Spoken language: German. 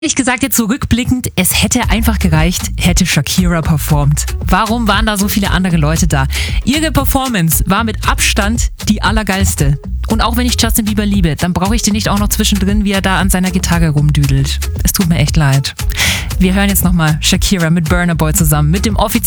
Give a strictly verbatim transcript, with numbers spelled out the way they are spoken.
Ehrlich gesagt, jetzt zurückblickend, es hätte einfach gereicht, hätte Shakira performt. Warum waren da so viele andere Leute da? Ihre Performance war mit Abstand die allergeilste. Und auch wenn ich Justin Bieber liebe, dann brauche ich den nicht auch noch zwischendrin, wie er da an seiner Gitarre rumdüdelt. Es tut mir echt leid. Wir hören jetzt nochmal Shakira mit Burna Boy zusammen, mit dem offiziellen